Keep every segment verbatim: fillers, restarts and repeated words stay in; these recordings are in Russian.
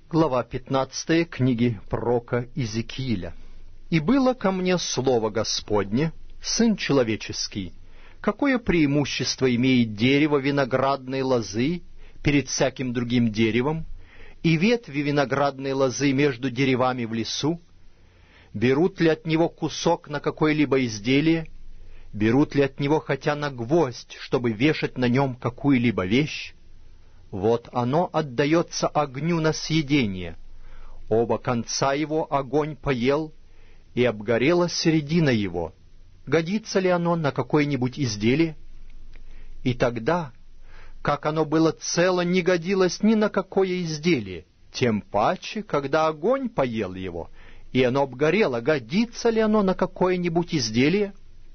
Глава пятнадцатая книги пророка Иезекииля. «И было ко мне слово Господне, сын человеческий, какое преимущество имеет дерево виноградной лозы перед всяким другим деревом, и ветви виноградной лозы между деревами в лесу? Берут ли от него кусок на какое-либо изделие? Берут ли от него хотя на гвоздь, чтобы вешать на нем какую-либо вещь? Вот оно отдается огню на съедение. Оба конца его огонь поел, и обгорела середина его. Годится ли оно на какое-нибудь изделие? И тогда, как оно было цело, не годилось ни на какое изделие, тем паче, когда огонь поел его, и оно обгорело, годится ли оно на какое-нибудь изделие?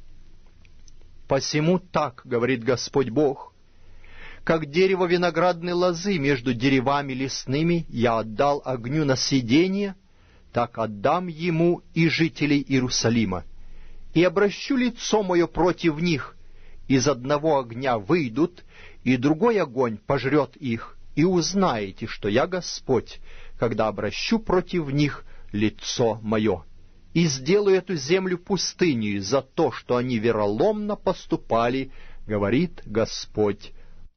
Посему так говорит Господь Бог: как дерево виноградной лозы между деревами лесными я отдал огню на съедение, так отдам ему и жителей Иерусалима, и обращу лицо мое против них. Из одного огня выйдут, и другой огонь пожрет их, и узнаете, что я Господь, когда обращу против них лицо мое, и сделаю эту землю пустыней за то, что они вероломно поступали, говорит Господь».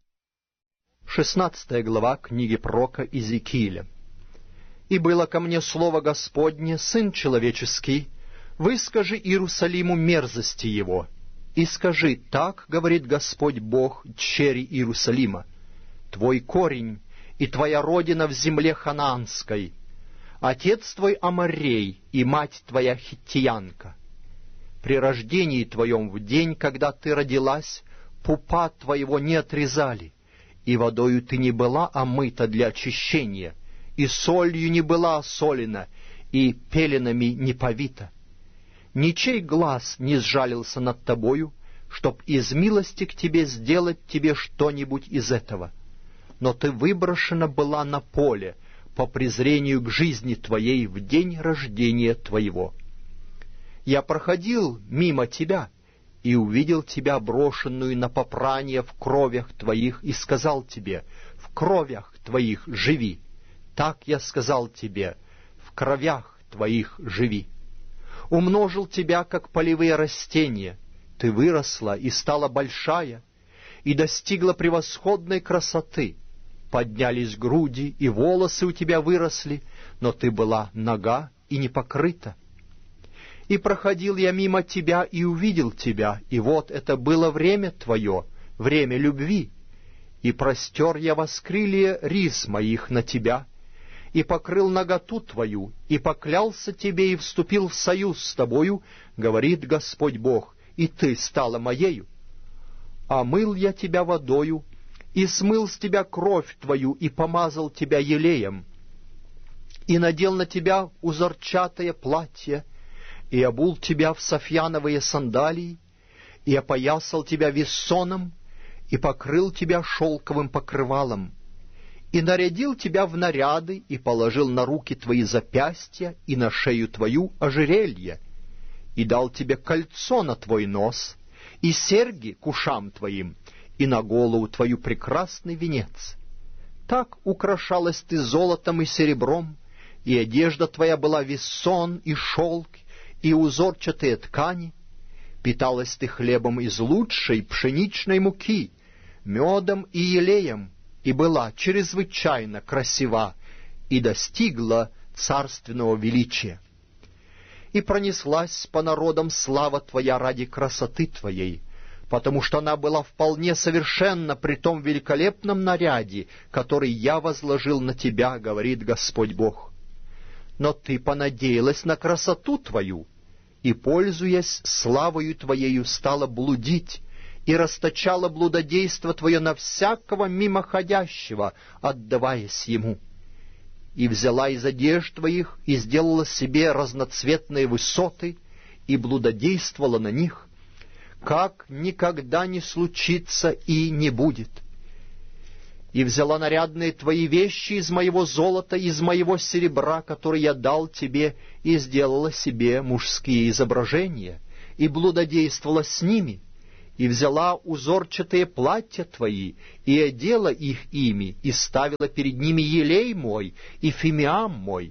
Шестнадцатая глава книги пророка Иезекииля. «И было ко мне слово Господне, сын человеческий, выскажи Иерусалиму мерзости его, и скажи: так говорит Господь Бог дщери Иерусалима, твой корень и твоя родина в земле ханаанской, отец твой Аморрей и мать твоя хиттиянка. При рождении твоем в день, когда ты родилась, пупа твоего не отрезали, и водою ты не была омыта для очищения, и солью не была осолена, и пеленами не повита. Ничей глаз не сжалился над тобою, чтоб из милости к тебе сделать тебе что-нибудь из этого. Но ты выброшена была на поле по презрению к жизни твоей в день рождения твоего. Я проходил мимо тебя и увидел тебя брошенную на попрание в кровях твоих, и сказал тебе: в кровях твоих живи. Так я сказал тебе: в кровях твоих живи. Умножил тебя, как полевые растения, ты выросла и стала большая, и достигла превосходной красоты. Поднялись груди, и волосы у тебя выросли, но ты была нага и не покрыта. И проходил я мимо тебя и увидел тебя, и вот это было время твое, время любви. И простер я воскрылья рис моих на тебя, и покрыл наготу твою, и поклялся тебе, и вступил в союз с тобою, говорит Господь Бог, и ты стала моею. Омыл я тебя водою, и смыл с тебя кровь твою, и помазал тебя елеем, и надел на тебя узорчатое платье, и обул тебя в софьяновые сандалии, и опоясал тебя вессоном, и покрыл тебя шелковым покрывалом, и нарядил тебя в наряды, и положил на руки твои запястья, и на шею твою ожерелье, и дал тебе кольцо на твой нос, и серьги к ушам твоим, и на голову твою прекрасный венец. Так украшалась ты золотом и серебром, и одежда твоя была вессон и шелк, и узорчатые ткани. Питалась ты хлебом из лучшей пшеничной муки, медом и елеем, и была чрезвычайно красива, и достигла царственного величия. И пронеслась по народам слава твоя ради красоты твоей, потому что она была вполне совершенна при том великолепном наряде, который я возложил на тебя, говорит Господь Бог. Но ты понадеялась на красоту твою, и, пользуясь славою твоею, стала блудить, и расточала блудодейство твое на всякого мимоходящего, отдаваясь ему. И взяла из одежд твоих, и сделала себе разноцветные высоты, и блудодействовала на них, как никогда не случится и не будет. И взяла нарядные твои вещи из моего золота, из моего серебра, который я дал тебе, и сделала себе мужские изображения, и блудодействовала с ними, и взяла узорчатые платья твои, и одела их ими, и ставила перед ними елей мой, и фимиам мой.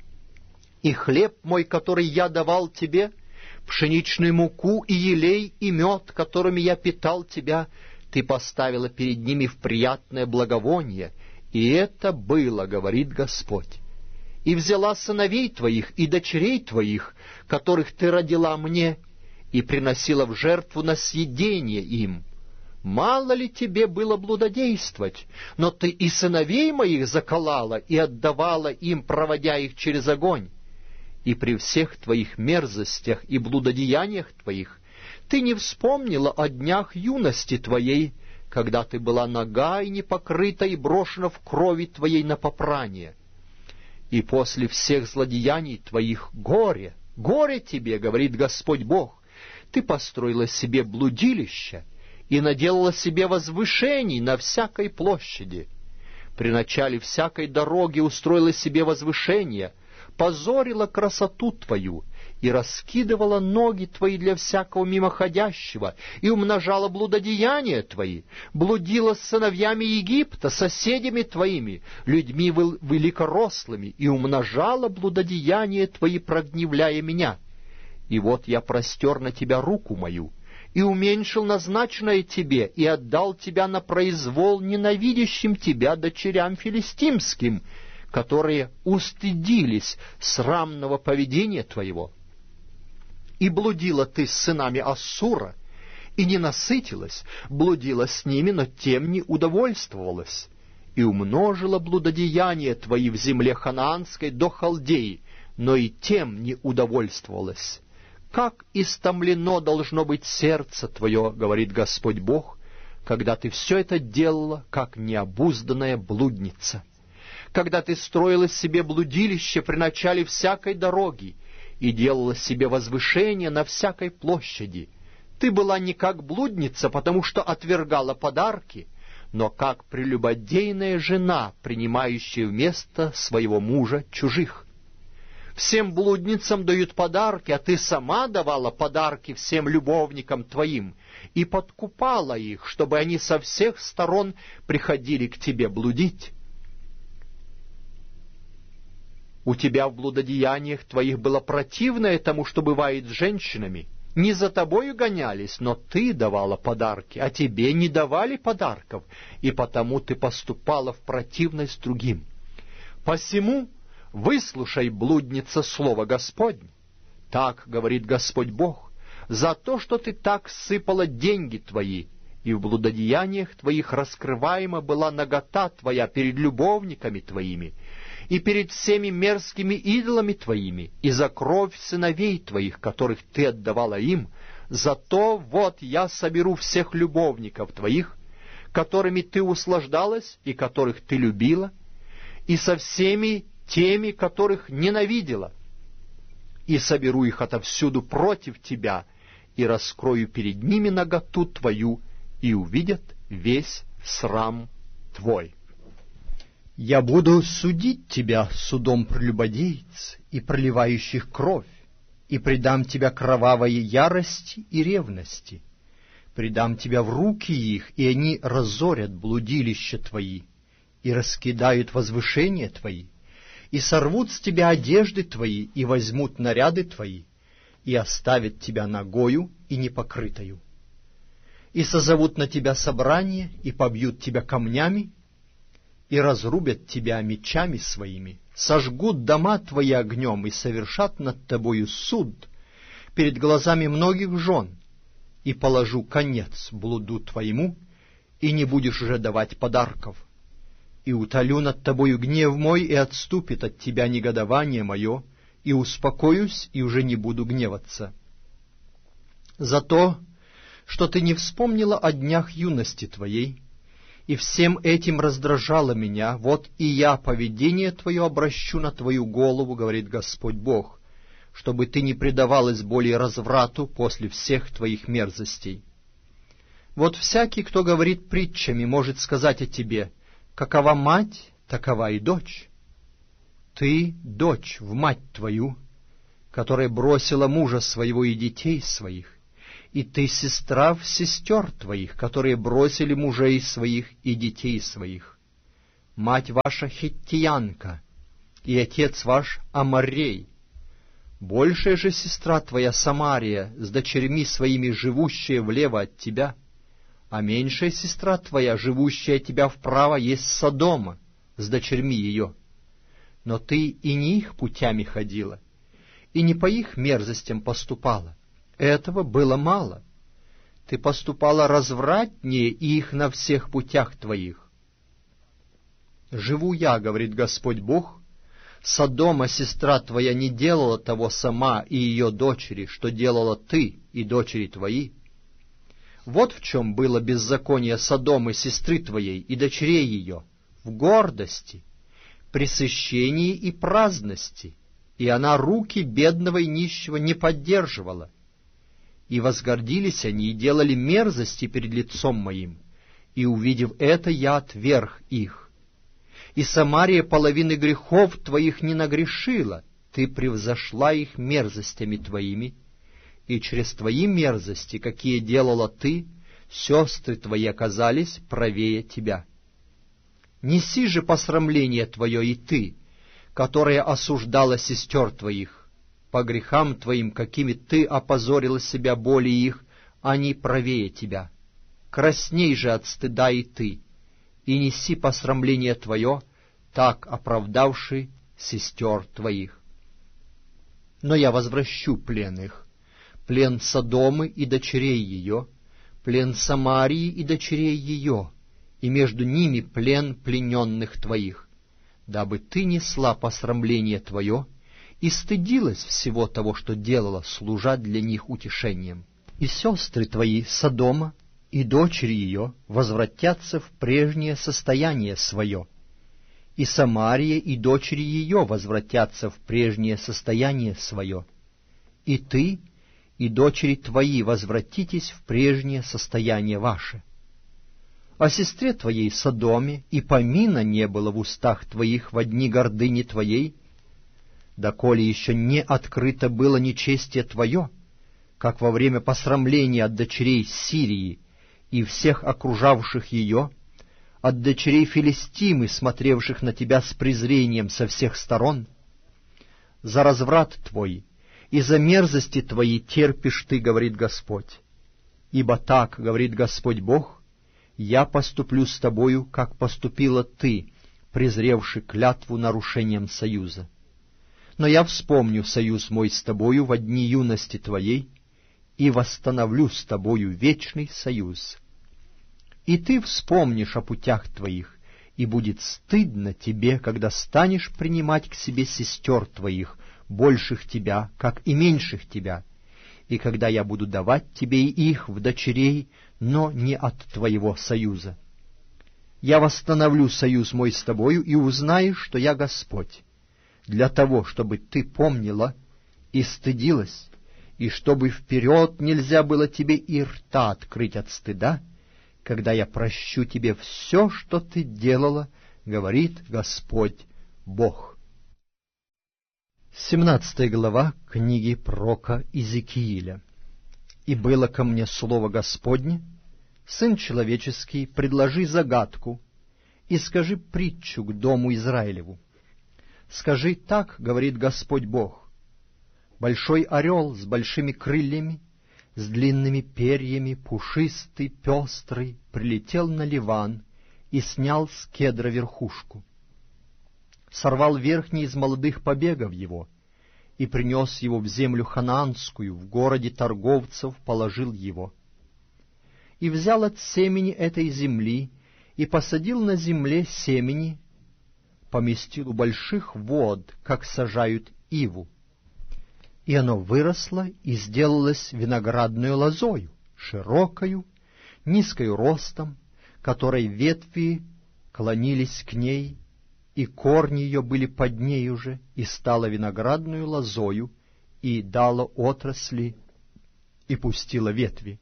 И хлеб мой, который я давал тебе, пшеничную муку и елей и мед, которыми я питал тебя, ты поставила перед ними в приятное благовоние, и это было, говорит Господь. И взяла сыновей твоих и дочерей твоих, которых ты родила мне, и приносила в жертву на съедение им. Мало ли тебе было блудодействовать, но ты и сыновей моих заколала и отдавала им, проводя их через огонь. И при всех твоих мерзостях и блудодеяниях твоих ты не вспомнила о днях юности твоей, когда ты была нага и непокрыта и брошена в крови твоей на попрание. И после всех злодеяний твоих горе, горе тебе, говорит Господь Бог, ты построила себе блудилище и наделала себе возвышений на всякой площади. При начале всякой дороги устроила себе возвышение, позорила красоту твою и раскидывала ноги твои для всякого мимоходящего, и умножала блудодеяния твои, блудила с сыновьями Египта, соседями твоими, людьми великорослыми, и умножала блудодеяния твои, прогневляя меня. И вот я простер на тебя руку мою, и уменьшил назначенное тебе, и отдал тебя на произвол ненавидящим тебя дочерям филистимским, которые устыдились срамного поведения твоего. И блудила ты с сынами Ассура, и не насытилась, блудила с ними, но тем не удовольствовалась, и умножила блудодеяния твои в земле ханаанской до Халдеи, но и тем не удовольствовалась. Как истомлено должно быть сердце твое, говорит Господь Бог, когда ты все это делала, как необузданная блудница. Когда ты строила себе блудилище при начале всякой дороги и делала себе возвышение на всякой площади, ты была не как блудница, потому что отвергала подарки, но как прелюбодейная жена, принимающая вместо своего мужа чужих. Всем блудницам дают подарки, а ты сама давала подарки всем любовникам твоим и подкупала их, чтобы они со всех сторон приходили к тебе блудить. У тебя в блудодеяниях твоих было противное тому, что бывает с женщинами. Не за тобою гонялись, но ты давала подарки, а тебе не давали подарков, и потому ты поступала в противность другим. Посему выслушай, блудница, слово Господне. Так говорит Господь Бог, за то, что ты так сыпала деньги твои, и в блудодеяниях твоих раскрываема была нагота твоя перед любовниками твоими, и перед всеми мерзкими идолами твоими, и за кровь сыновей твоих, которых ты отдавала им, зато вот я соберу всех любовников твоих, которыми ты услаждалась и которых ты любила, и со всеми теми, которых ненавидела, и соберу их отовсюду против тебя, и раскрою перед ними наготу твою, и увидят весь срам твой. Я буду судить тебя судом прелюбодейц и проливающих кровь, и предам тебя кровавой ярости и ревности. Предам тебя в руки их, и они разорят блудилища твои, и раскидают возвышения твои, и сорвут с тебя одежды твои, и возьмут наряды твои, и оставят тебя нагою и непокрытою. И созовут на тебя собрание, и побьют тебя камнями, и разрубят тебя мечами своими, сожгут дома твои огнем и совершат над тобою суд перед глазами многих жен, и положу конец блуду твоему, и не будешь уже давать подарков, и утолю над тобою гнев мой, и отступит от тебя негодование мое, и успокоюсь, и уже не буду гневаться. За то, что ты не вспомнила о днях юности твоей, и всем этим раздражало меня, вот и я поведение твое обращу на твою голову, говорит Господь Бог, чтобы ты не предавалась более разврату после всех твоих мерзостей. Вот всякий, кто говорит притчами, может сказать о тебе: какова мать, такова и дочь. Ты — дочь в мать твою, которая бросила мужа своего и детей своих, и ты сестра в сестер твоих, которые бросили мужей своих и детей своих. Мать ваша хиттиянка, и отец ваш Аморрей. Большая же сестра твоя Самария, с дочерьми своими живущая влево от тебя, а меньшая сестра твоя, живущая от тебя вправо, есть Содома, с дочерьми ее. Но ты и не их путями ходила, и не по их мерзостям поступала. Этого было мало. Ты поступала развратнее их на всех путях твоих. Живу я, говорит Господь Бог, Содома, сестра твоя, не делала того сама и ее дочери, что делала ты и дочери твои. Вот в чем было беззаконие Содомы, сестры твоей, и дочерей ее, в гордости, пресыщении и праздности, и она руки бедного и нищего не поддерживала. И возгордились они, и делали мерзости перед лицом моим, и, увидев это, я отверг их. И Самария половины грехов твоих не нагрешила, ты превзошла их мерзостями твоими, и через твои мерзости, какие делала ты, сестры твои оказались правее тебя. Неси же посрамление твое и ты, которая осуждала сестер твоих, по грехам твоим, какими ты опозорила себя более их, они правее тебя. Красней же от стыда и ты, и неси посрамление твое, так оправдавший сестер твоих. Но я возвращу плен их, плен Содомы и дочерей ее, плен Самарии и дочерей ее, и между ними плен плененных твоих, дабы ты несла посрамление твое и стыдилась всего того, что делала, служа для них утешением. И сестры твои, Содома, и дочери ее возвратятся в прежнее состояние свое, и Самария и дочери ее возвратятся в прежнее состояние свое, и ты и дочери твои возвратитесь в прежнее состояние ваше. О сестре твоей Содоме и помина не было в устах твоих во дни гордыни твоей, доколе еще не открыто было нечестие твое, как во время посрамления от дочерей Сирии и всех окружавших ее, от дочерей Филистимы, смотревших на тебя с презрением со всех сторон. За разврат твой и за мерзости твои терпишь ты, говорит Господь. Ибо так, говорит Господь Бог, я поступлю с тобою, как поступила ты, презревши клятву нарушением союза. Но я вспомню союз мой с тобою во дни юности твоей и восстановлю с тобою вечный союз. И ты вспомнишь о путях твоих, и будет стыдно тебе, когда станешь принимать к себе сестер твоих, больших тебя, как и меньших тебя, и когда я буду давать тебе и их в дочерей, но не от твоего союза. Я восстановлю союз мой с тобою, и узнаешь, что я Господь, для того, чтобы ты помнила и стыдилась, и чтобы вперед нельзя было тебе и рта открыть от стыда, когда я прощу тебе все, что ты делала, говорит Господь Бог. Семнадцатая глава книги пророка Иезекииля. «И было ко мне слово Господне: Сын человеческий, предложи загадку, и скажи притчу к дому Израилеву. Скажи: так говорит Господь Бог. Большой орел с большими крыльями, с длинными перьями, пушистый, пестрый, прилетел на Ливан и снял с кедра верхушку. Сорвал верхний из молодых побегов его и принес его в землю ханаанскую, в городе торговцев положил его. И взял от семени этой земли и посадил на земле семени, поместил у больших вод, как сажают иву. И оно выросло и сделалось виноградную лозою, широкою, низкою ростом, которой ветви клонились к ней, и корни ее были под ней уже, и стала виноградную лозою, и дала отрасли, и пустила ветви.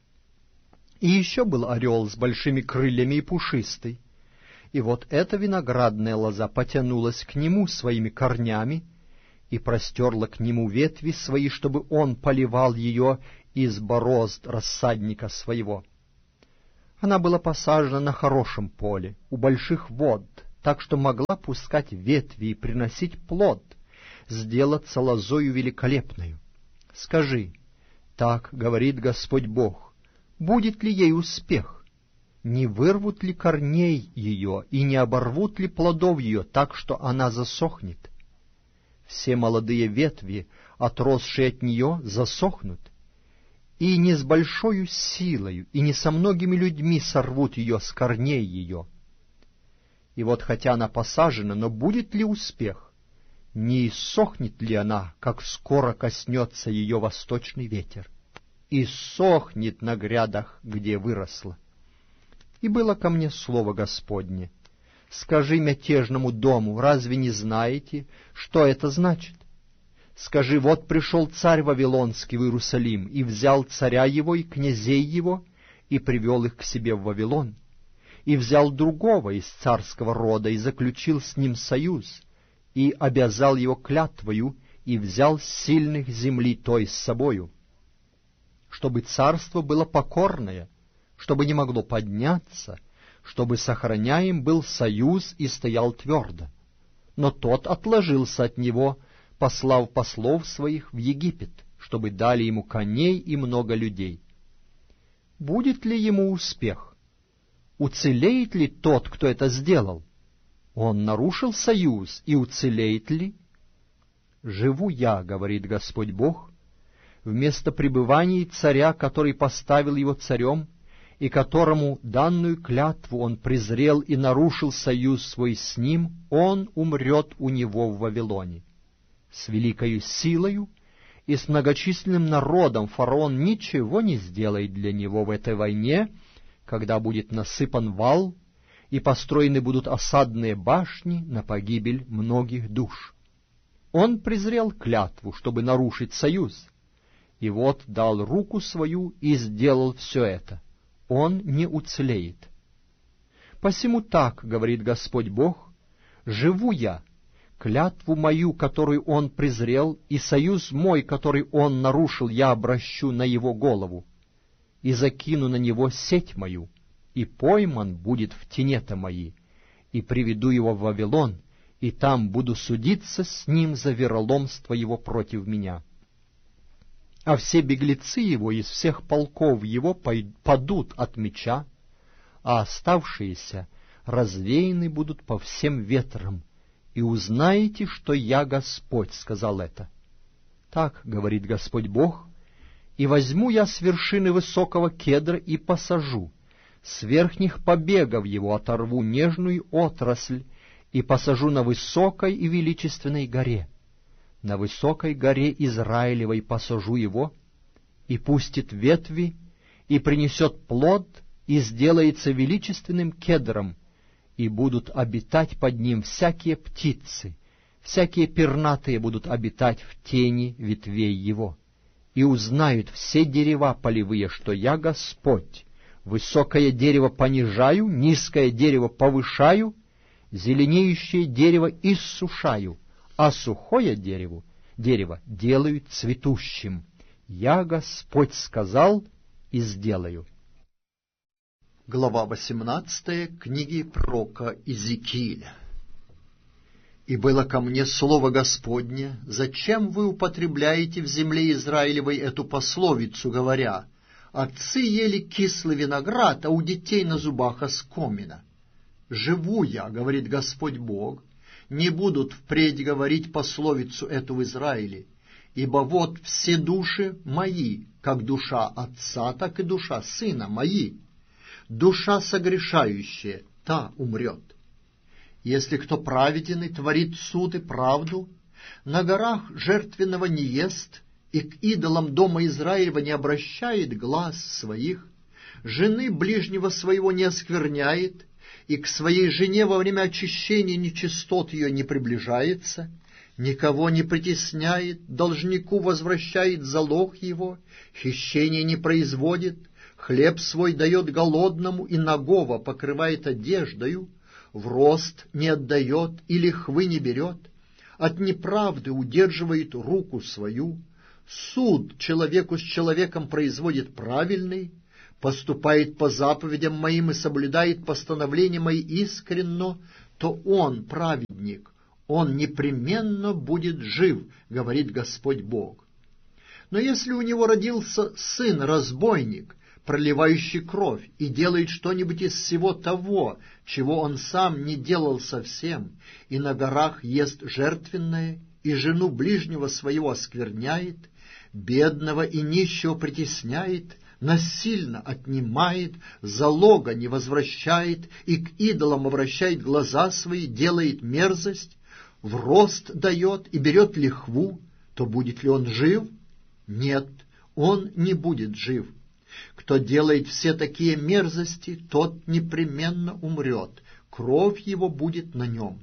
И еще был орел с большими крыльями и пушистый, и вот эта виноградная лоза потянулась к нему своими корнями, и простерла к нему ветви свои, чтобы он поливал ее из борозд рассадника своего. Она была посажена на хорошем поле, у больших вод, так что могла пускать ветви и приносить плод, сделаться лозою великолепною. Скажи, так говорит Господь Бог, будет ли ей успех? Не вырвут ли корней ее и не оборвут ли плодов ее так, что она засохнет? Все молодые ветви, отросшие от нее, засохнут, и не с большою силою, и не со многими людьми сорвут ее с корней ее. И вот хотя она посажена, но будет ли успех? Не иссохнет ли она, как скоро коснется ее восточный ветер? И сохнет на грядах, где выросла. И было ко мне слово Господне: скажи мятежному дому, разве не знаете, что это значит? Скажи, вот пришел царь Вавилонский в Иерусалим, и взял царя его и князей его, и привел их к себе в Вавилон, и взял другого из царского рода, и заключил с ним союз, и обязал его клятвою, и взял сильных земли той с собою, чтобы царство было покорное, чтобы не могло подняться, чтобы сохраняем был союз и стоял твердо. Но тот отложился от него, послав послов своих в Египет, чтобы дали ему коней и много людей. Будет ли ему успех? Уцелеет ли тот, кто это сделал? Он нарушил союз, и уцелеет ли? «Живу я, — говорит Господь Бог, — вместо пребывания царя, который поставил его царем, и которому данную клятву он презрел и нарушил союз свой с ним, он умрет у него в Вавилоне. С великою силою и с многочисленным народом фараон ничего не сделает для него в этой войне, когда будет насыпан вал и построены будут осадные башни на погибель многих душ. Он презрел клятву, чтобы нарушить союз, и вот дал руку свою и сделал все это. Он не уцелеет. Посему так, говорит Господь Бог, живу я, клятву мою, которую он презрел, и союз мой, который он нарушил, я обращу на его голову, и закину на него сеть мою, и пойман будет в тенета мои, и приведу его в Вавилон, и там буду судиться с ним за вероломство его против меня. А все беглецы его из всех полков его падут от меча, а оставшиеся развеяны будут по всем ветрам, и узнаете, что я Господь сказал это. Так говорит Господь Бог, и возьму я с вершины высокого кедра и посажу, с верхних побегов его оторву нежную отрасль, и посажу на высокой и величественной горе. На высокой горе Израилевой посажу его, и пустит ветви, и принесет плод, и сделается величественным кедром, и будут обитать под ним всякие птицы, всякие пернатые будут обитать в тени ветвей его. И узнают все дерева полевые, что я Господь, высокое дерево понижаю, низкое дерево повышаю, зеленеющее дерево иссушаю, а сухое дерево, дерево делаю цветущим. Я, Господь, сказал и сделаю». Глава восемнадцатая книги пророка Иезекииля. «И было ко мне слово Господне: зачем вы употребляете в земле Израилевой эту пословицу, говоря: отцы ели кислый виноград, а у детей на зубах оскомина? Живу я, говорит Господь Бог, не будут впредь говорить пословицу эту в Израиле, ибо вот все души мои, как душа отца, так и душа сына мои. Душа согрешающая, та умрет. Если кто праведен и творит суд и правду, на горах жертвенного не ест, и к идолам дома Израилева не обращает глаз своих, жены ближнего своего не оскверняет, и к своей жене во время очищения нечистот ее не приближается, никого не притесняет, должнику возвращает залог его, хищение не производит, хлеб свой дает голодному и нагого покрывает одеждою, в рост не отдает и лихвы не берет, от неправды удерживает руку свою, суд человеку с человеком производит правильный, поступает по заповедям моим и соблюдает постановления мои искренно, то он праведник, он непременно будет жив, говорит Господь Бог. Но если у него родился сын-разбойник, проливающий кровь, и делает что-нибудь из всего того, чего он сам не делал совсем, и на горах ест жертвенное, и жену ближнего своего оскверняет, бедного и нищего притесняет, насильно отнимает, залога не возвращает, и к идолам обращает глаза свои, делает мерзость, в рост дает и берет лихву, то будет ли он жив? Нет, он не будет жив. Кто делает все такие мерзости, тот непременно умрет, кровь его будет на нем.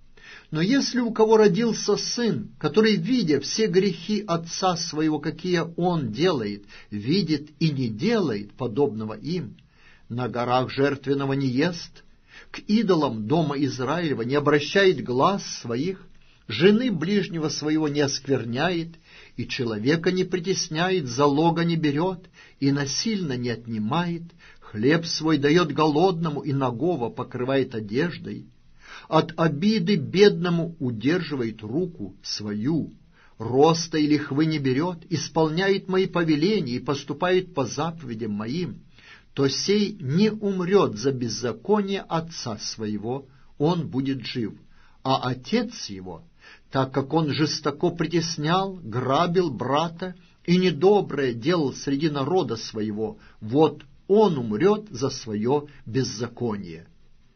Но если у кого родился сын, который, видя все грехи отца своего, какие он делает, видит и не делает подобного им, на горах жертвенного не ест, к идолам дома Израилева не обращает глаз своих, жены ближнего своего не оскверняет, и человека не притесняет, залога не берет, и насильно не отнимает, хлеб свой дает голодному, и нагого покрывает одеждой, от обиды бедному удерживает руку свою, роста и лихвы не берет, исполняет мои повеления и поступает по заповедям моим, то сей не умрет за беззаконие отца своего, он будет жив, а отец его, так как он жестоко притеснял, грабил брата и недоброе делал среди народа своего, вот он умрет за свое беззаконие.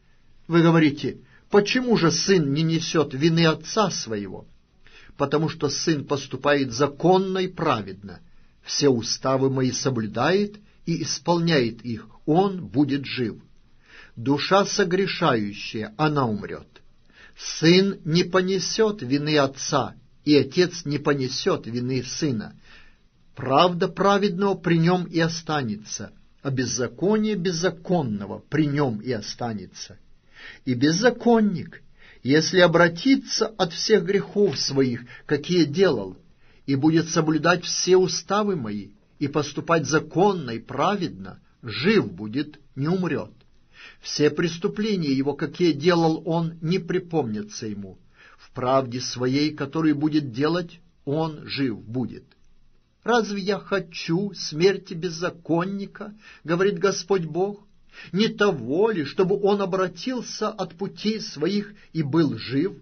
Вы говорите, почему же сын не несет вины отца своего? Потому что сын поступает законно и праведно, все уставы мои соблюдает и исполняет их, он будет жив. Душа согрешающая, она умрет. Сын не понесет вины отца, и отец не понесет вины сына. Правда праведного при нем и останется, а беззаконие беззаконного при нем и останется. И беззаконник, если обратится от всех грехов своих, какие делал, и будет соблюдать все уставы мои, и поступать законно и праведно, жив будет, не умрет. Все преступления его, какие делал он, не припомнятся ему. В правде своей, которую будет делать, он жив будет. Разве я хочу смерти беззаконника, говорит Господь Бог? Не того ли, чтобы он обратился от путей своих и был жив?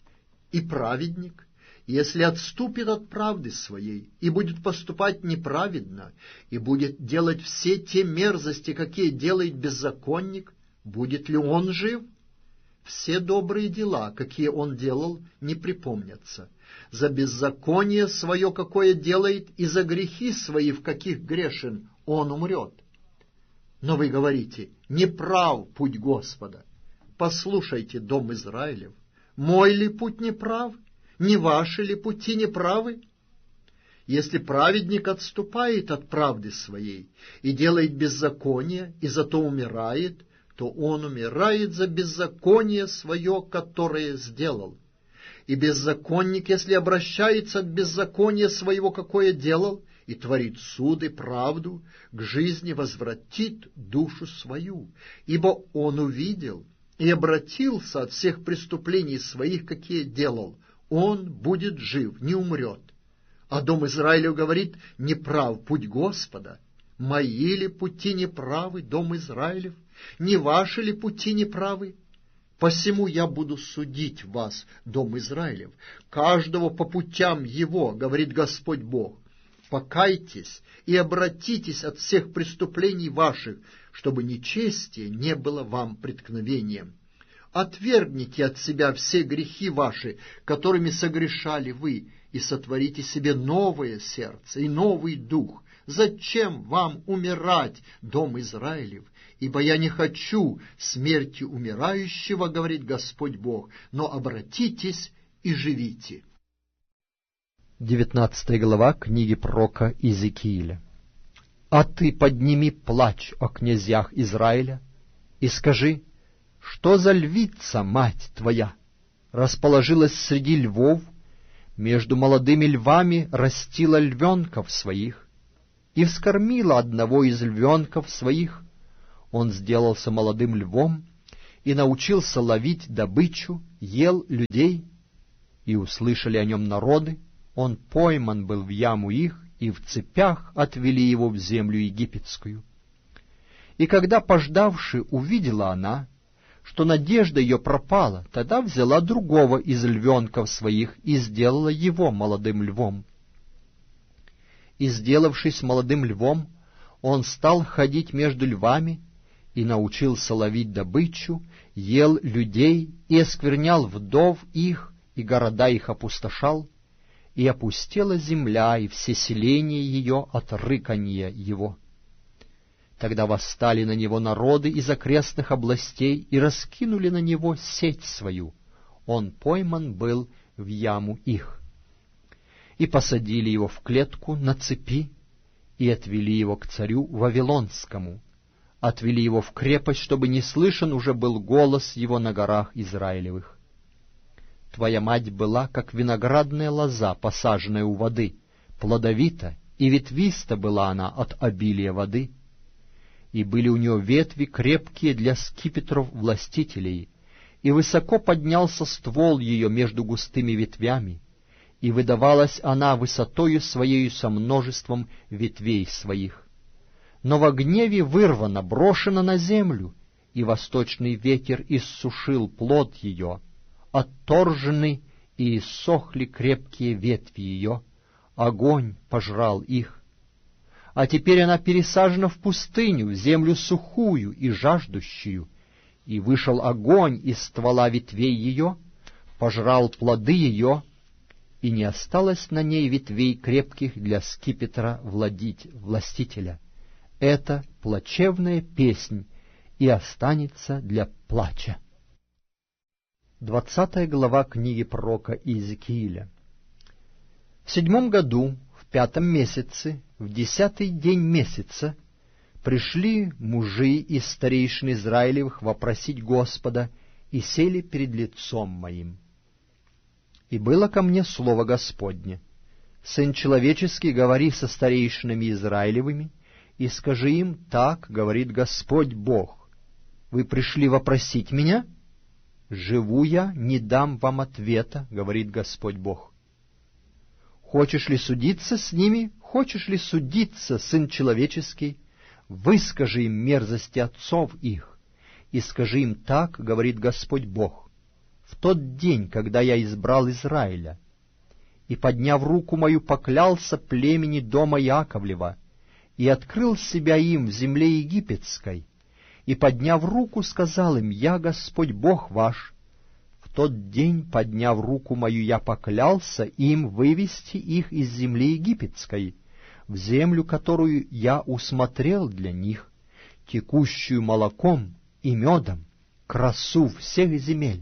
И праведник, если отступит от правды своей и будет поступать неправедно, и будет делать все те мерзости, какие делает беззаконник, будет ли он жив? Все добрые дела, какие он делал, не припомнятся. За беззаконие свое, какое делает, и за грехи свои, в каких грешен, он умрет. Но вы говорите, неправ путь Господа. Послушайте, дом Израилев, мой ли путь неправ? Не ваши ли пути неправы? Если праведник отступает от правды своей и делает беззаконие, и зато умирает, то он умирает за беззаконие свое, которое сделал. И беззаконник, если обращается от беззакония своего, какое делал, и творит суд и правду, к жизни возвратит душу свою, ибо он увидел и обратился от всех преступлений своих, какие делал, он будет жив, не умрет. А дом Израилев говорит, неправ путь Господа. Мои ли пути неправы, дом Израилев? Не ваши ли пути неправы? Посему я буду судить вас, дом Израилев, каждого по путям его, говорит Господь Бог. Покайтесь и обратитесь от всех преступлений ваших, чтобы нечестие не было вам преткновением. Отвергните от себя все грехи ваши, которыми согрешали вы, и сотворите себе новое сердце и новый дух. Зачем вам умирать, дом Израилев? Ибо я не хочу смерти умирающего, говорит Господь Бог, но обратитесь и живите. девятнадцатая глава книги пророка Иезекииля. «А ты подними плач о князьях Израиля и скажи, что за львица, мать твоя, расположилась среди львов, между молодыми львами растила львенков своих, и вскормила одного из львенков своих. Он сделался молодым львом и научился ловить добычу, ел людей, и услышали о нем народы. Он пойман был в яму их, и в цепях отвели его в землю египетскую. И когда, пождавши, увидела она, что надежда ее пропала, тогда взяла другого из львенков своих и сделала его молодым львом. И, сделавшись молодым львом, он стал ходить между львами и научился ловить добычу, ел людей и осквернял вдов их, и города их опустошал, и опустела земля и все селения ее от рыканья его. Тогда восстали на него народы из окрестных областей и раскинули на него сеть свою. Он пойман был в яму их. И посадили его в клетку на цепи, и отвели его к царю Вавилонскому, отвели его в крепость, чтобы не слышен уже был голос его на горах Израилевых. Твоя мать была, как виноградная лоза, посаженная у воды, плодовита, и ветвиста была она от обилия воды, и были у нее ветви крепкие для скипетров властителей, и высоко поднялся ствол ее между густыми ветвями, и выдавалась она высотою своею со множеством ветвей своих. Но во гневе вырвана, брошена на землю, и восточный ветер иссушил плод ее, отторжены и иссохли крепкие ветви ее, огонь пожрал их. А теперь она пересажена в пустыню, в землю сухую и жаждущую, и вышел огонь из ствола ветвей ее, пожрал плоды ее, и не осталось на ней ветвей крепких для скипетра владить, властителя. Это плачевная песнь, и останется для плача. Двадцатая глава книги пророка Иезекииля. В седьмом году, в пятом месяце, в десятый день месяца, пришли мужи из старейшин Израилевых вопросить Господа и сели перед лицом моим. И было ко мне слово Господне: Сын человеческий, говори со старейшинами Израилевыми, и скажи им: так говорит Господь Бог, вы пришли вопросить меня? Живу я, не дам вам ответа, говорит Господь Бог. Хочешь ли судиться с ними? Хочешь ли судиться, Сын человеческий? Выскажи им мерзости отцов их, и скажи им: так говорит Господь Бог. В тот день, когда я избрал Израиля, и, подняв руку мою, поклялся племени дома Яковлева, и открыл себя им в земле египетской, и, подняв руку, сказал им: я Господь Бог ваш. В тот день, подняв руку мою, я поклялся им вывести их из земли египетской, в землю, которую я усмотрел для них, текущую молоком и медом, красу всех земель.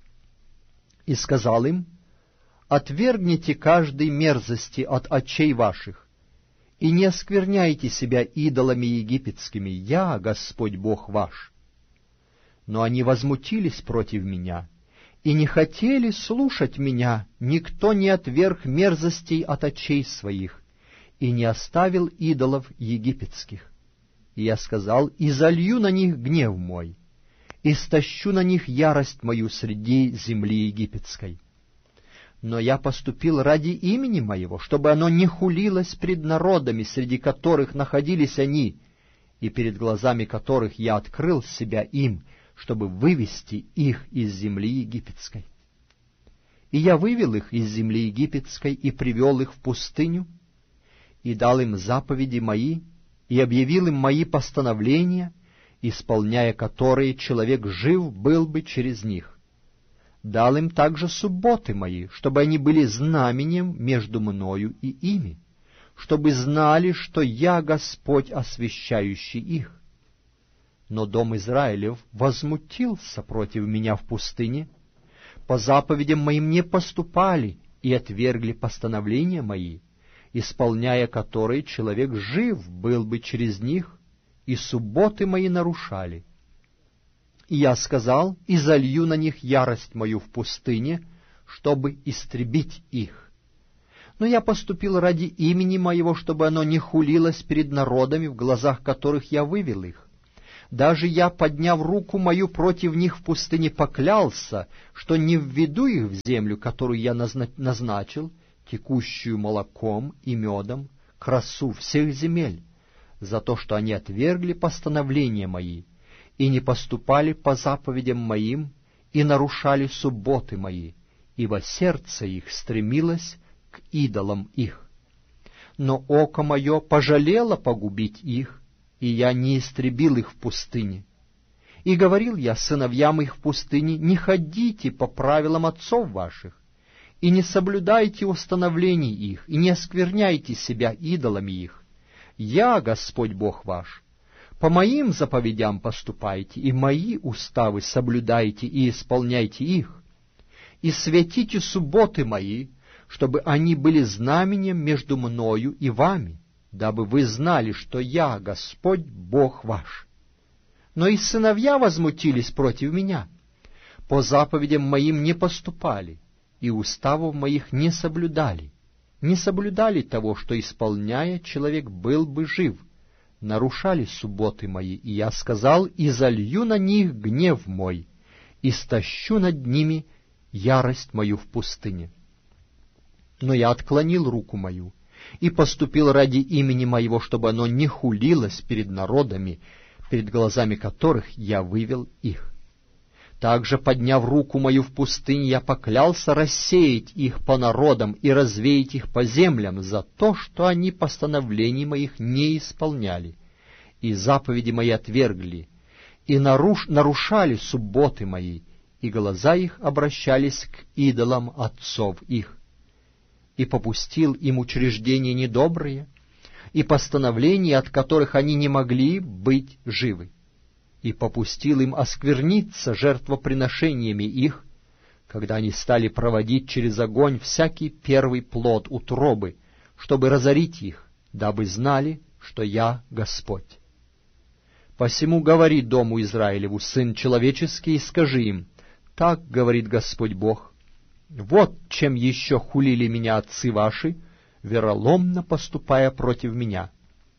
И сказал им: отвергните каждой мерзости от очей ваших, и не оскверняйте себя идолами египетскими, я Господь Бог ваш. Но они возмутились против меня, и не хотели слушать меня, никто не отверг мерзостей от очей своих, и не оставил идолов египетских. И я сказал: и залью на них гнев мой, и стащу на них ярость мою среди земли египетской. Но я поступил ради имени моего, чтобы оно не хулилось пред народами, среди которых находились они, и перед глазами которых я открыл себя им, чтобы вывести их из земли египетской. И я вывел их из земли египетской и привел их в пустыню, и дал им заповеди мои, и объявил им мои постановления, исполняя которые человек жив был бы через них. Дал им также субботы мои, чтобы они были знаменем между мною и ими, чтобы знали, что я Господь, освящающий их. Но дом Израилев возмутился против меня в пустыне, по заповедям моим не поступали и отвергли постановления мои, исполняя которые человек жив был бы через них, и субботы мои нарушали. И я сказал: и залью на них ярость мою в пустыне, чтобы истребить их. Но я поступил ради имени моего, чтобы оно не хулилось перед народами, в глазах которых я вывел их. Даже я, подняв руку мою против них в пустыне, поклялся, что не введу их в землю, которую я назначил, текущую молоком и медом, красу всех земель, за то, что они отвергли постановления мои и не поступали по заповедям моим и нарушали субботы мои, ибо сердце их стремилось к идолам их. Но око мое пожалело погубить их, и я не истребил их в пустыне. И говорил я сыновьям их в пустыне: не ходите по правилам отцов ваших, и не соблюдайте установлений их, и не оскверняйте себя идолами их. Я, Господь Бог ваш, по моим заповедям поступайте, и мои уставы соблюдайте и исполняйте их, и святите субботы мои, чтобы они были знаменем между мною и вами, дабы вы знали, что я, Господь Бог ваш. Но и сыновья возмутились против меня, по заповедям моим не поступали, и уставов моих не соблюдали, не соблюдали того, что, исполняя, человек был бы жив, нарушали субботы мои, и я сказал: и залью на них гнев мой, и стащу над ними ярость мою в пустыне. Но я отклонил руку мою и поступил ради имени моего, чтобы оно не хулилось перед народами, перед глазами которых я вывел их. Также, подняв руку мою в пустыне, я поклялся рассеять их по народам и развеять их по землям за то, что они постановлений моих не исполняли, и заповеди мои отвергли, и наруш... нарушали субботы мои, и глаза их обращались к идолам отцов их. И попустил им учреждения недобрые, и постановления, от которых они не могли быть живы, и попустил им оскверниться жертвоприношениями их, когда они стали проводить через огонь всякий первый плод утробы, чтобы разорить их, дабы знали, что я Господь. Посему говори дому Израилеву, сын человеческий, и скажи им: так говорит Господь Бог, вот чем еще хулили меня отцы ваши, вероломно поступая против меня.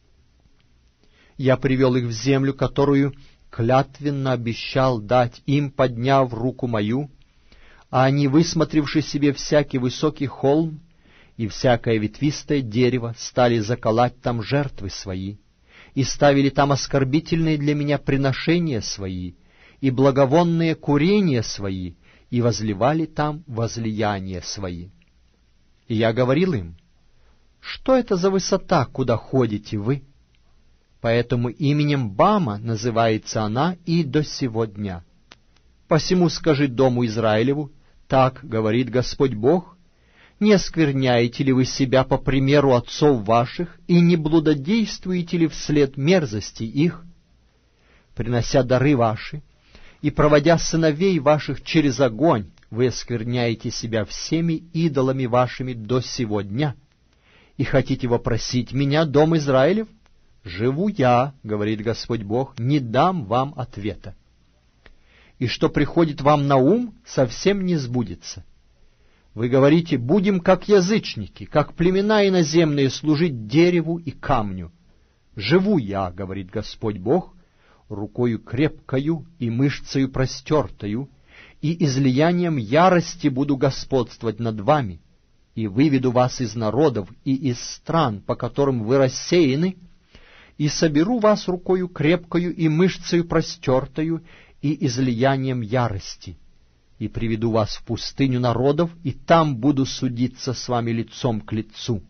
Я привел их в землю, которую клятвенно обещал дать им, подняв руку мою, а они, высмотревши себе всякий высокий холм и всякое ветвистое дерево, стали заколоть там жертвы свои, и ставили там оскорбительные для меня приношения свои, и благовонные курения свои, и возливали там возлияния свои. И я говорил им: что это за высота, куда ходите вы? Поэтому именем Бама называется она и до сего дня. Посему скажи дому Израилеву: так говорит Господь Бог, не оскверняете ли вы себя по примеру отцов ваших, и не блудодействуете ли вслед мерзости их, принося дары ваши, и проводя сыновей ваших через огонь, вы оскверняете себя всеми идолами вашими до сего дня, и хотите вопросить меня, дом Израилев? Живу я, говорит Господь Бог, не дам вам ответа. И что приходит вам на ум, совсем не сбудется. Вы говорите: будем как язычники, как племена иноземные, служить дереву и камню. Живу я, говорит Господь Бог, рукою крепкою и мышцею простертою, и излиянием ярости буду господствовать над вами, и выведу вас из народов и из стран, по которым вы рассеяны, и соберу вас рукою крепкою и мышцею простертою и излиянием ярости, и приведу вас в пустыню народов, и там буду судиться с вами лицом к лицу.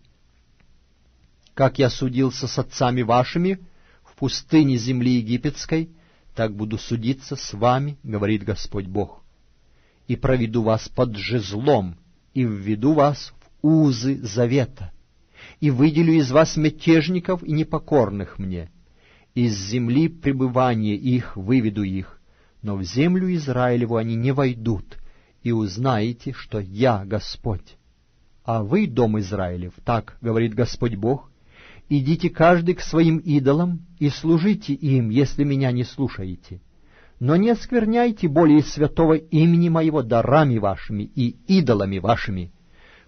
Как я судился с отцами вашими в пустыне земли египетской, так буду судиться с вами, говорит Господь Бог, и проведу вас под жезлом, и введу вас в узы завета, и выделю из вас мятежников и непокорных мне. Из земли пребывания их выведу их, но в землю Израилеву они не войдут, и узнаете, что я Господь. А вы, дом Израилев, так говорит Господь Бог, идите каждый к своим идолам и служите им, если меня не слушаете. Но не оскверняйте более святого имени моего дарами вашими и идолами вашими,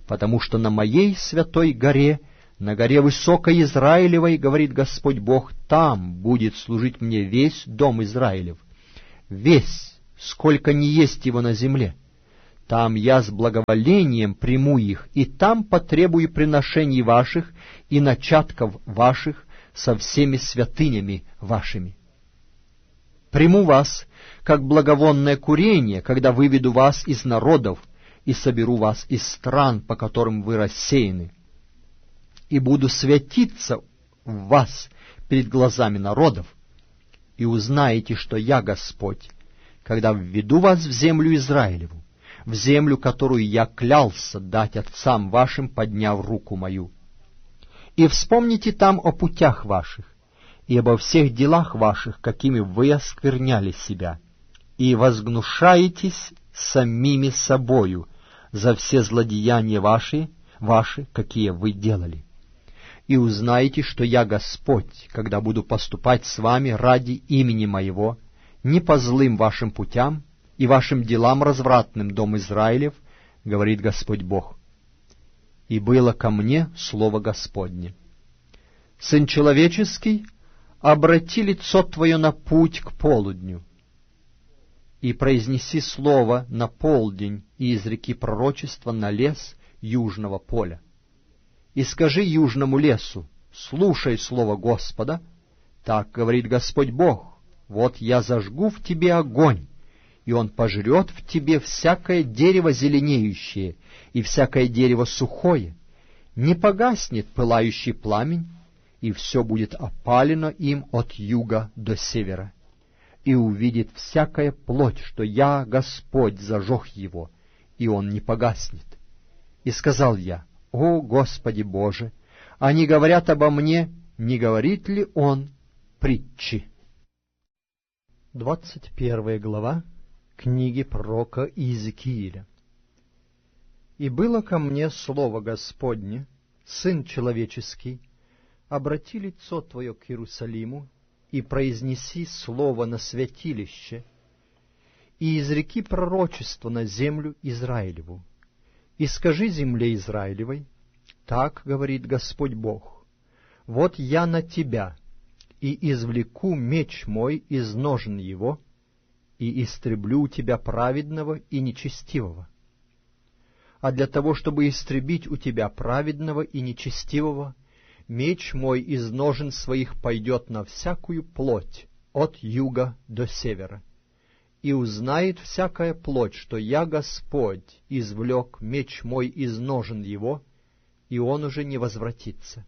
потому что на моей святой горе, на горе высокой Израилевой, говорит Господь Бог, там будет служить мне весь дом Израилев, весь, сколько ни есть его на земле. Там я с благоволением приму их, и там потребую приношений ваших и начатков ваших со всеми святынями вашими. Приму вас, как благовонное курение, когда выведу вас из народов и соберу вас из стран, по которым вы рассеяны, и буду светиться в вас перед глазами народов, и узнаете, что я Господь, когда введу вас в землю Израилеву, в землю, которую я клялся дать отцам вашим, подняв руку мою. И вспомните там о путях ваших, и обо всех делах ваших, какими вы оскверняли себя, и возгнушаетесь самими собою за все злодеяния ваши, ваши, какие вы делали. И узнаете, что я Господь, когда буду поступать с вами ради имени моего, не по злым вашим путям и вашим делам развратным, дом Израилев, говорит Господь Бог. И было ко мне слово Господне: Сын человеческий, обрати лицо твое на путь к полудню, и произнеси слово на полдень, и изреки пророчество на лес южного поля. И скажи южному лесу: слушай слово Господа, так говорит Господь Бог, вот я зажгу в тебе огонь, и он пожрет в тебе всякое дерево зеленеющее и всякое дерево сухое, не погаснет пылающий пламень, и все будет опалено им от юга до севера. И увидит всякая плоть, что я, Господь, зажег его, и он не погаснет. И сказал я: О, Господи Боже, они говорят обо мне, не говорит ли он притчи? Двадцать первая глава книги пророка Иезекииля. «И было ко мне слово Господне, Сын человеческий, обрати лицо твое к Иерусалиму, и произнеси слово на святилище, и изреки пророчество на землю Израилеву. И скажи земле Израилевой: так говорит Господь Бог, вот я на тебя, и извлеку меч мой из ножен его, и истреблю у тебя праведного и нечестивого. А для того, чтобы истребить у тебя праведного и нечестивого, меч мой из ножен своих пойдет на всякую плоть от юга до севера. И узнает всякая плоть, что я, Господь, извлек меч мой из ножен его, и он уже не возвратится.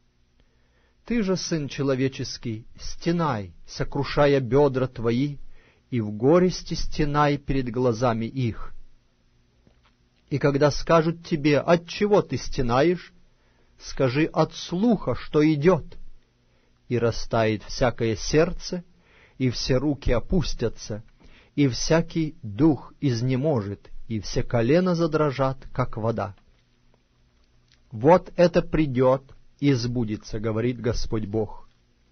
Ты же, сын человеческий, стенай, сокрушая бедра твои, и в горести стенай перед глазами их. И когда скажут тебе: отчего ты стенаешь, скажи: от слуха, что идет. И растает всякое сердце, и все руки опустятся, и всякий дух изнеможет, и все колена задрожат, как вода. Вот это придет и сбудется, говорит Господь Бог.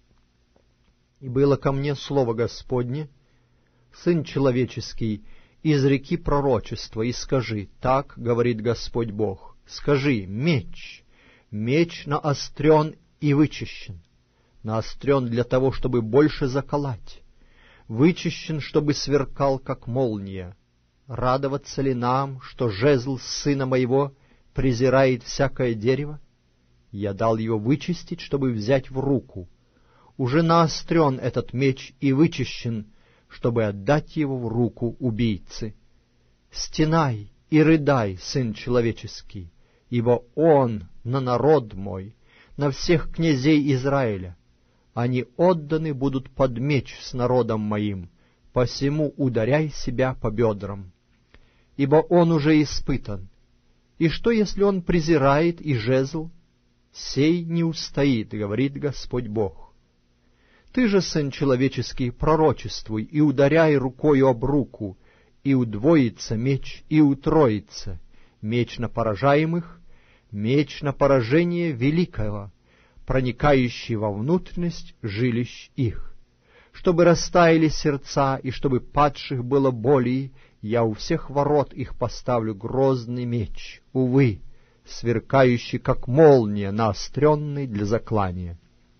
И было ко мне слово Господне: Сын человеческий, изреки пророчество, и скажи: так говорит Господь Бог. Скажи: меч, меч наострен и вычищен, наострен для того, чтобы больше заколоть, вычищен, чтобы сверкал, как молния. Радоваться ли нам, что жезл сына моего презирает всякое дерево? Я дал его вычистить, чтобы взять в руку. Уже наострен этот меч и вычищен, чтобы отдать его в руку убийцы. Стенай и рыдай, сын человеческий, ибо он на народ мой, на всех князей Израиля. Они отданы будут под меч с народом моим, посему ударяй себя по бедрам. Ибо он уже испытан. И что, если он презирает и жезл? Сей не устоит, говорит Господь Бог. Ты же, сын человеческий, пророчествуй и ударяй рукою об руку, и удвоится меч, и утроится, меч на поражаемых, меч на поражение великого, проникающий во внутренность жилищ их. Чтобы растаяли сердца, и чтобы падших было более, я у всех ворот их поставлю грозный меч. Увы, сверкающий, как молния, наостренный для заклания.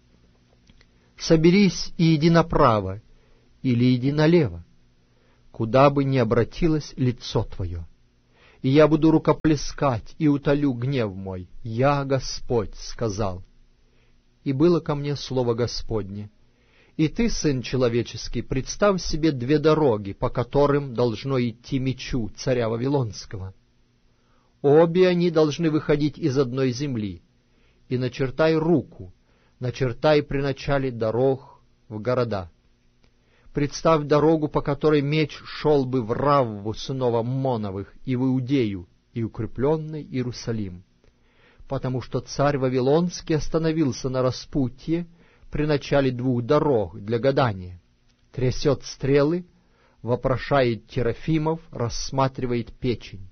Соберись и иди направо, или иди налево, куда бы ни обратилось лицо твое. И я буду рукоплескать и утолю гнев мой. Я Господь сказал. И было ко мне слово Господне: и ты, сын человеческий, представь себе две дороги, по которым должно идти мечу царя Вавилонского. Обе они должны выходить из одной земли. И начертай руку, начертай при начале дорог в города. Представь дорогу, по которой меч шел бы в Равву сынов Аммоновых и в Иудею, и укрепленный Иерусалим. Потому что царь Вавилонский остановился на распутье при начале двух дорог для гадания. Трясет стрелы, вопрошает терафимов, рассматривает печень.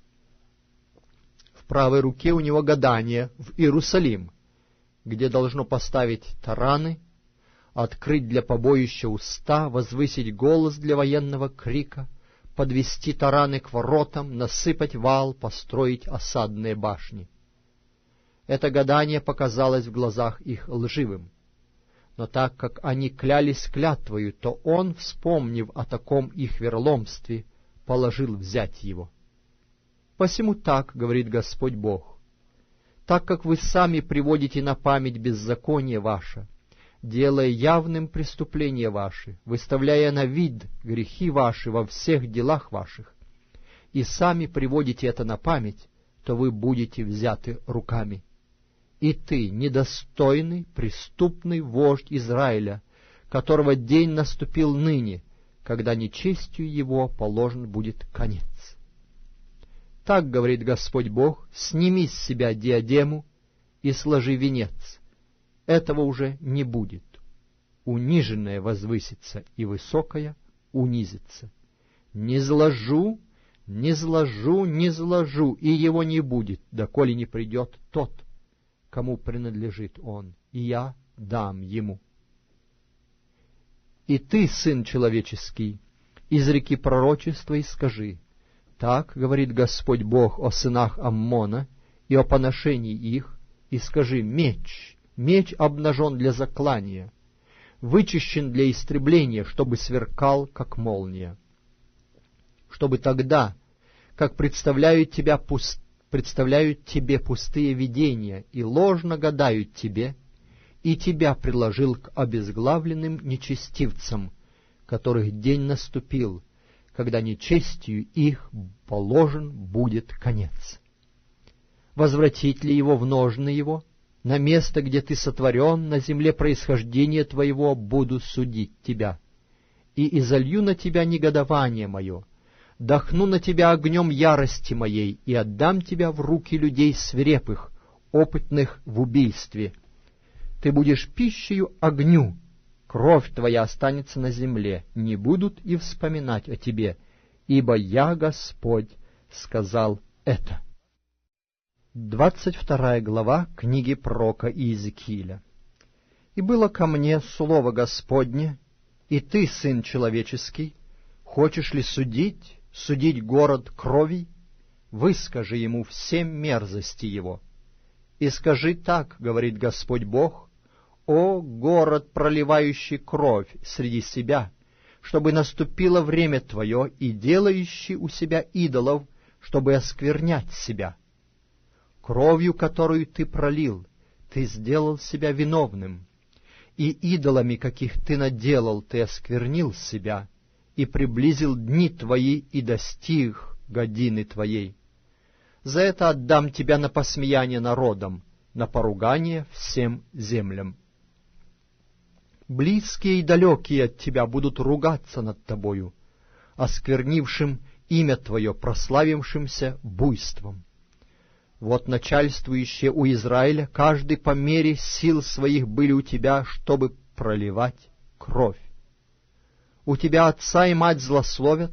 В правой руке у него гадание в Иерусалим, где должно поставить тараны, открыть для побоища уста, возвысить голос для военного крика, подвести тараны к воротам, насыпать вал, построить осадные башни. Это гадание показалось в глазах их лживым. Но так как они клялись клятвою, то он, вспомнив о таком их вероломстве, положил взять его. Посему так, говорит Господь Бог, так как вы сами приводите на память беззаконие ваше, делая явным преступления ваши, выставляя на вид грехи ваши во всех делах ваших, и сами приводите это на память, то вы будете взяты руками. И ты, недостойный, преступный вождь Израиля, которого день наступил ныне, когда нечестию его положен будет конец. Так, говорит Господь Бог, сними с себя диадему и сложи венец. Этого уже не будет. Униженное возвысится, и высокое унизится. Не зложу, не зложу, не зложу, и его не будет, доколе не придет тот, кому принадлежит он, и я дам ему. И ты, сын человеческий, изреки пророчества и скажи: так говорит Господь Бог о сынах Аммона и о поношении их, и скажи: меч, меч обнажен для заклания, вычищен для истребления, чтобы сверкал, как молния. Чтобы тогда, как представляют тебя пуст... представляют тебе пустые видения и ложно гадают тебе, и тебя приложил к обезглавленным нечестивцам, которых день наступил, когда нечестию их положен будет конец. Возвратить ли его в ножны его? На место, где ты сотворен, на земле происхождения твоего буду судить тебя. И изолью на тебя негодование мое, дохну на тебя огнем ярости моей, и отдам тебя в руки людей свирепых, опытных в убийстве. Ты будешь пищею огню, кровь твоя останется на земле, не будут и вспоминать о тебе, ибо я, Господь, сказал это. Двадцать вторая глава книги пророка Иезекииля. «И было ко мне слово Господне, и ты, сын человеческий, хочешь ли судить, судить город крови? Выскажи ему все мерзости его. И скажи так, говорит Господь Бог: о, город, проливающий кровь среди себя, чтобы наступило время твое, и делающий у себя идолов, чтобы осквернять себя. Кровью, которую ты пролил, ты сделал себя виновным, и идолами, каких ты наделал, ты осквернил себя, и приблизил дни твои, и достиг годины твоей. За это отдам тебя на посмеяние народам, на поругание всем землям. Близкие и далекие от тебя будут ругаться над тобою, осквернившим имя твое, прославившимся буйством. Вот начальствующие у Израиля, каждый по мере сил своих были у тебя, чтобы проливать кровь. У тебя отца и мать злословят,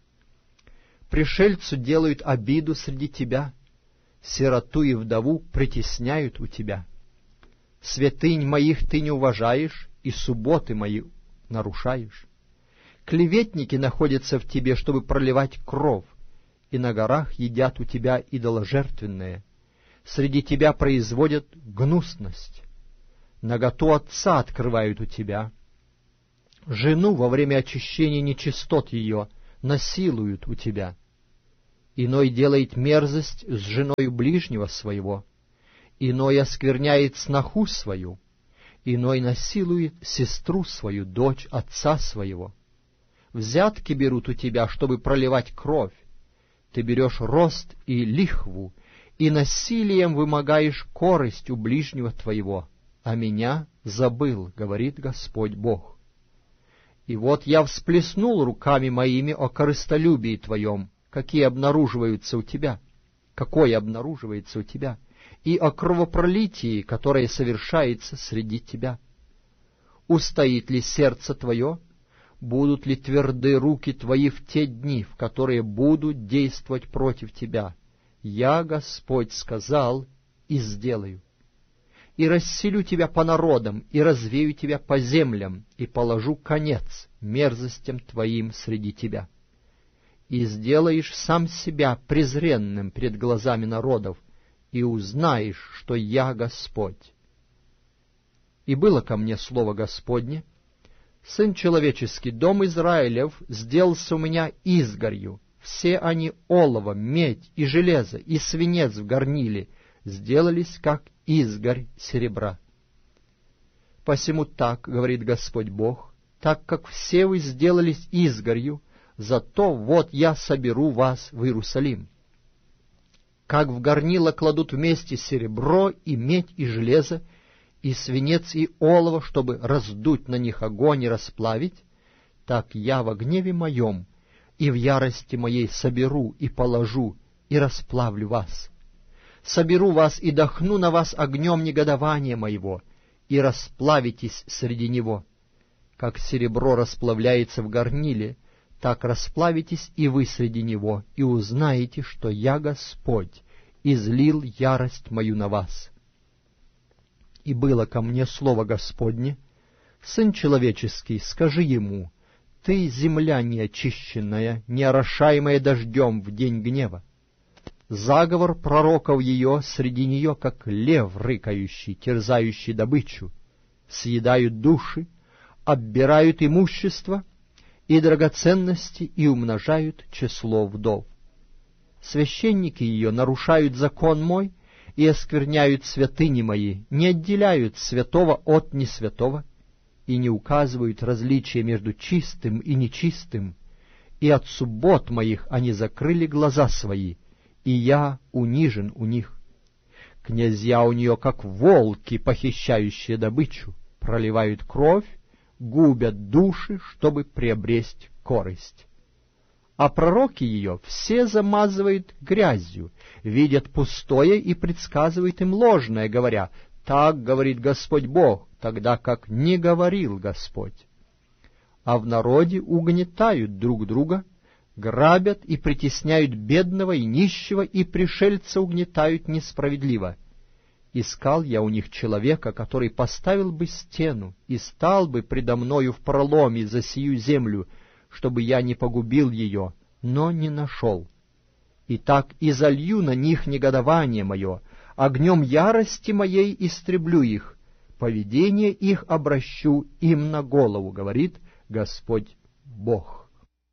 пришельцу делают обиду среди тебя, сироту и вдову притесняют у тебя. Святынь моих ты не уважаешь, и субботы мои нарушаешь. Клеветники находятся в тебе, чтобы проливать кровь, и на горах едят у тебя идоложертвенное. среди тебя производят гнусность. Наготу отца открывают у тебя. Жену во время очищения нечистот ее насилуют у тебя. Иной делает мерзость с женою ближнего своего, иной оскверняет сноху свою, иной насилует сестру свою, дочь отца своего. Взятки берут у тебя, чтобы проливать кровь. Ты берешь рост и лихву, и насилием вымогаешь корость у ближнего твоего, а меня забыл, говорит Господь Бог. И вот я всплеснул руками моими о корыстолюбии твоем, какие обнаруживаются у тебя, какое обнаруживается у тебя, и о кровопролитии, которое совершается среди тебя. Устоит ли сердце твое? Будут ли тверды руки твои в те дни, в которые будут действовать против тебя? Я, Господь, сказал и сделаю. И расселю тебя по народам, и развею тебя по землям, и положу конец мерзостям твоим среди тебя. И сделаешь сам себя презренным пред глазами народов, и узнаешь, что я Господь. И было ко мне слово Господне: Сын человеческий, дом Израилев сделался у меня изгорью, все они олово, медь и железо, и свинец в горниле сделались, как изгорь серебра. Посему так, говорит Господь Бог, так как все вы сделались изгорью, зато вот я соберу вас в Иерусалим. Как в горнило кладут вместе серебро и медь и железо, и свинец и олово, чтобы раздуть на них огонь и расплавить, так я во гневе моем и в ярости моей соберу и положу и расплавлю вас. Соберу вас и дохну на вас огнем негодования моего, и расплавитесь среди него. Как серебро расплавляется в горниле, так расплавитесь и вы среди него, и узнаете, что я Господь, излил ярость мою на вас. И было ко мне слово Господне: Сын человеческий, скажи ему, ты земля неочищенная, не орошаемая дождем в день гнева. Заговор пророков ее среди нее, как лев рыкающий, терзающий добычу, съедают души, оббирают имущество и драгоценности и умножают число вдов. Священники ее нарушают закон мой и оскверняют святыни мои, не отделяют святого от несвятого и не указывают различия между чистым и нечистым, и от суббот моих они закрыли глаза свои, и я унижен у них. Князья у нее, как волки, похищающие добычу, проливают кровь, губят души, чтобы приобресть корость. А пророки ее все замазывают грязью, видят пустое и предсказывают им ложное, говоря: «Так говорит Господь Бог», тогда как не говорил Господь. А в народе угнетают друг друга, грабят и притесняют бедного и нищего, и пришельца угнетают несправедливо. Искал я у них человека, который поставил бы стену и стал бы предо мною в проломе за сию землю, чтобы я не погубил ее, но не нашел. Итак, и залью на них негодование мое, огнем ярости моей истреблю их, поведение их обращу им на голову, говорит Господь Бог.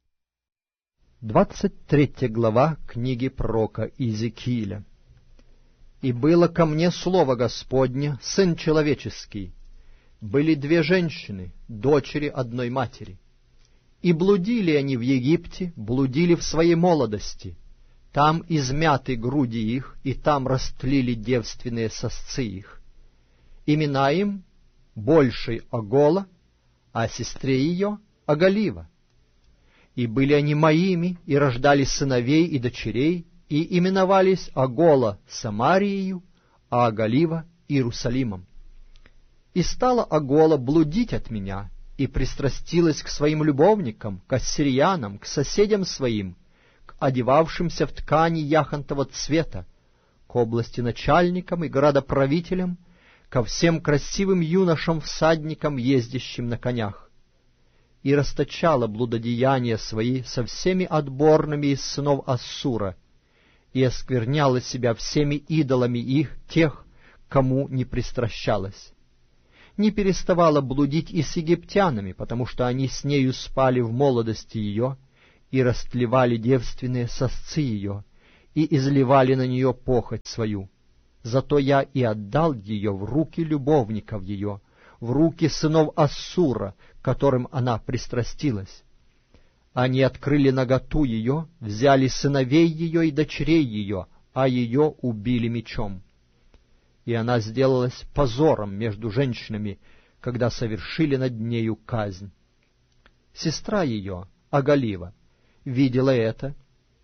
Двадцать третья глава книги пророка Иезекииля. «И было ко мне слово Господне, Сын человеческий. Были две женщины, дочери одной матери. И блудили они в Египте, блудили в своей молодости. Там измяты груди их, и там растлили девственные сосцы их. Имена им большей Огола, а сестре ее Оголива. И были они моими, и рождали сыновей и дочерей, и именовались Огола Самариею, а Оголива Иерусалимом. И стала Огола блудить от меня, и пристрастилась к своим любовникам, к ассириянам, к соседям своим, к одевавшимся в ткани яхонтового цвета, к области начальникам и градоправителям, ко всем красивым юношам-всадникам, ездящим на конях. И расточала блудодеяния свои со всеми отборными из сынов Ассура, и оскверняла себя всеми идолами их, тех, кому не пристращалась. Не переставала блудить и с египтянами, потому что они с нею спали в молодости ее, и растлевали девственные сосцы ее, и изливали на нее похоть свою. Зато я и отдал ее в руки любовников ее, в руки сынов Ассура, к которым она пристрастилась. Они открыли наготу ее, взяли сыновей ее и дочерей ее, а ее убили мечом. И она сделалась позором между женщинами, когда совершили над нею казнь. Сестра ее, Агалива, видела это,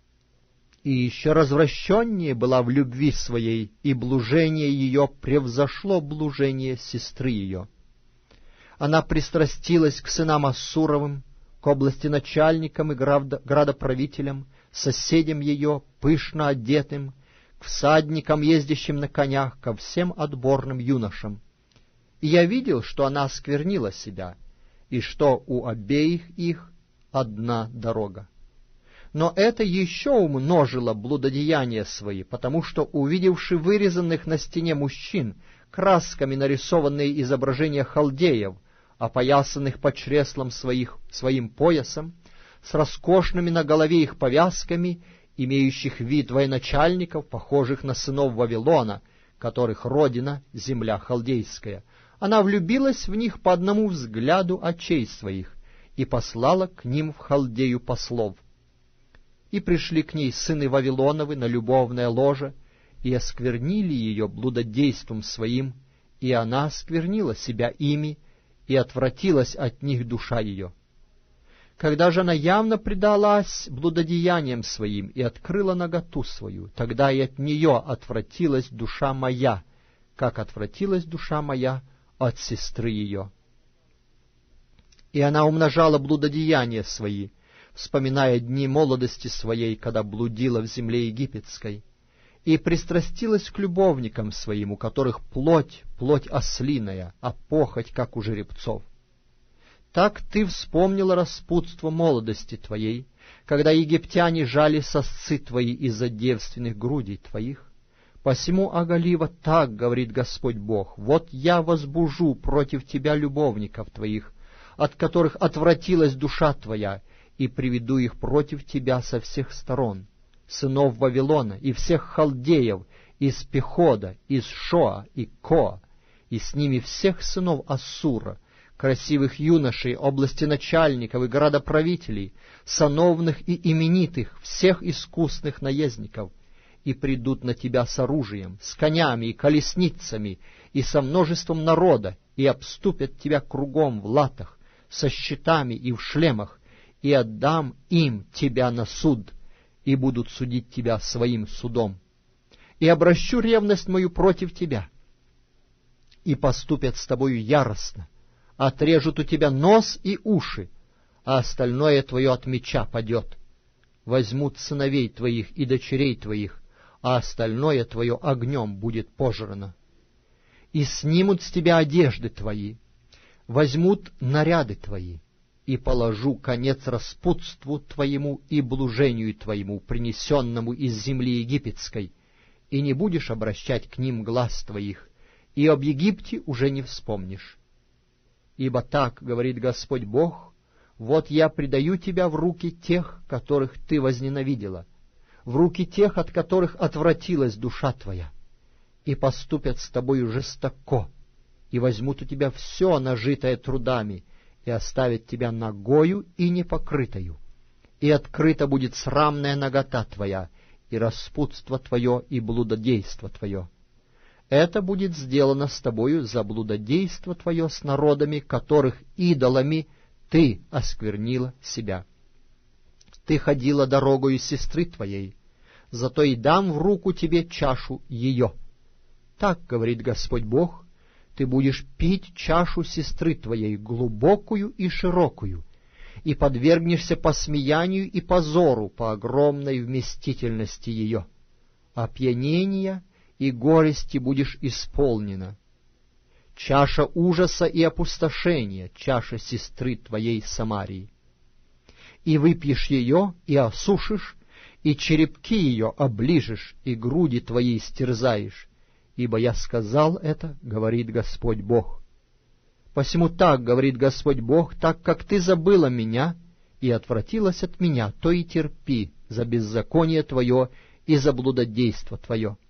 и еще развращеннее была в любви своей, и блужение ее превзошло блужение сестры ее. Она пристрастилась к сынам Ассуровым, к области начальникам и градоправителям, соседям ее, пышно одетым, к всадникам, ездящим на конях, ко всем отборным юношам. И я видел, что она осквернила себя, и что у обеих их одна дорога. Но это еще умножило блудодеяния свои, потому что, увидевши вырезанных на стене мужчин, красками нарисованные изображения халдеев, опоясанных по чреслам своих, своим поясом, с роскошными на голове их повязками, имеющих вид военачальников, похожих на сынов Вавилона, которых родина — земля халдейская, она влюбилась в них по одному взгляду очей своих и послала к ним в Халдею послов. И пришли к ней сыны Вавилоновы на любовное ложе, и осквернили ее блудодейством своим, и она осквернила себя ими, и отвратилась от них душа ее. Когда же она явно предалась блудодеяниям своим и открыла наготу свою, тогда и от нее отвратилась душа моя, как отвратилась душа моя от сестры ее. И она умножала блудодеяния свои, вспоминая дни молодости своей, когда блудила в земле египетской, и пристрастилась к любовникам своим, у которых плоть, плоть ослиная, а похоть, как у жеребцов. Так ты вспомнила распутство молодости твоей, когда египтяне жали сосцы твои из-за девственных грудей твоих. Посему, Агалива, так говорит Господь Бог: вот я возбужу против тебя любовников твоих, от которых отвратилась душа твоя, и приведу их против тебя со всех сторон, сынов Вавилона и всех халдеев, из Пехода, из Шоа и Коа, и с ними всех сынов Ассура, красивых юношей, области начальников и градоправителей, сановных и именитых, всех искусных наездников, и придут на тебя с оружием, с конями и колесницами, и со множеством народа, и обступят тебя кругом в латах, со щитами и в шлемах, и отдам им тебя на суд, и будут судить тебя своим судом. И обращу ревность мою против тебя, и поступят с тобою яростно, отрежут у тебя нос и уши, а остальное твое от меча падет. Возьмут сыновей твоих и дочерей твоих, а остальное твое огнем будет пожрано. И снимут с тебя одежды твои, возьмут наряды твои, и положу конец распутству твоему и блужению твоему, принесенному из земли египетской, и не будешь обращать к ним глаз твоих, и об Египте уже не вспомнишь. Ибо так говорит Господь Бог: вот я предаю тебя в руки тех, которых ты возненавидела, в руки тех, от которых отвратилась душа твоя, и поступят с тобою жестоко, и возьмут у тебя все нажитое трудами, и оставят тебя нагою и непокрытою, и открыта будет срамная нагота твоя, и распутство твое, и блудодейство твое. Это будет сделано с тобою за блудодейство твое с народами, которых идолами ты осквернила себя. Ты ходила дорогою сестры твоей, зато и дам в руку тебе чашу ее. Так говорит Господь Бог: ты будешь пить чашу сестры твоей, глубокую и широкую, и подвергнешься посмеянию и позору по огромной вместительности ее. Опьянения и горести будешь исполнена. Чаша ужаса и опустошения, чаша сестры твоей Самарии. И выпьешь ее, и осушишь, и черепки ее оближешь, и груди твои истерзаешь. Ибо я сказал это, говорит Господь Бог. Посему так, говорит Господь Бог, так как ты забыла меня и отвратилась от меня, то и терпи за беззаконие твое и за блудодейство твое.